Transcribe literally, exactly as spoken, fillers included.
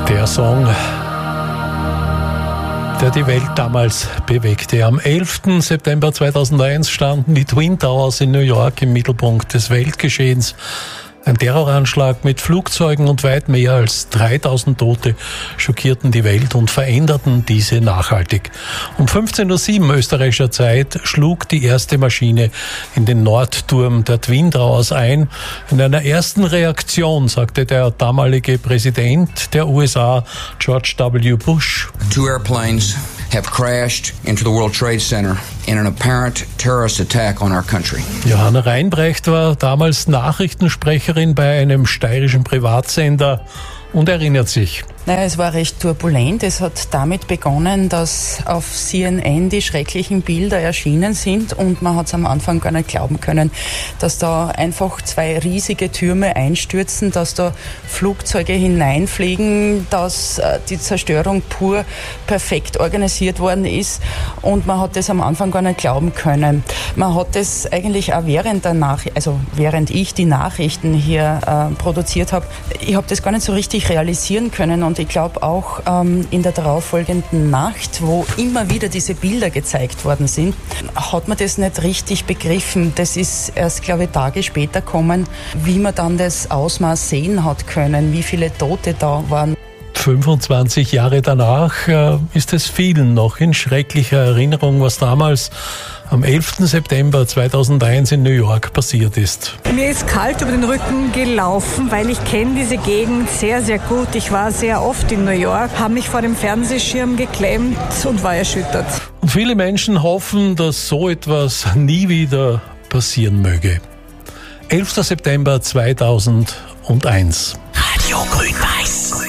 Der Song, der die Welt damals bewegte. Am elften September zweitausendeins standen die Twin Towers in New York im Mittelpunkt des Weltgeschehens. Ein Terroranschlag mit Flugzeugen und weit mehr als dreitausend Tote schockierten die Welt und veränderten diese nachhaltig. Um fünfzehn Uhr sieben österreichischer Zeit schlug die erste Maschine in den Nordturm der Twin Towers ein. In einer ersten Reaktion sagte der damalige Präsident der U S A, George W. Bush: Two airplanes have crashed into the World Trade Center in an apparent terrorist attack on our country. Johanna Reinbrecht war damals Nachrichtensprecherin bei einem steirischen Privatsender und erinnert sich. Naja, es war recht turbulent. Es hat damit begonnen, dass auf C N N die schrecklichen Bilder erschienen sind und man hat es am Anfang gar nicht glauben können, dass da einfach zwei riesige Türme einstürzen, dass da Flugzeuge hineinfliegen, dass die Zerstörung pur perfekt organisiert worden ist und man hat das am Anfang gar nicht glauben können. Man hat das eigentlich auch während der Nachrichten, also während ich die Nachrichten hier äh, produziert habe, ich habe das gar nicht so richtig realisieren können und ich glaube auch ähm, in der darauffolgenden Nacht, wo immer wieder diese Bilder gezeigt worden sind, hat man das nicht richtig begriffen. Das ist erst, glaube ich, Tage später gekommen, wie man dann das Ausmaß sehen hat können, wie viele Tote da waren. fünfundzwanzig Jahre danach äh, ist es vielen noch in schrecklicher Erinnerung, was damals am elften September zweitausendeins in New York passiert ist. Mir ist kalt über den Rücken gelaufen, weil ich kenne diese Gegend sehr, sehr gut. Ich war sehr oft in New York, habe mich vor dem Fernsehschirm geklemmt und war erschüttert. Und viele Menschen hoffen, dass so etwas nie wieder passieren möge. elfter September zweitausendeins. Radio Grün-Weiß.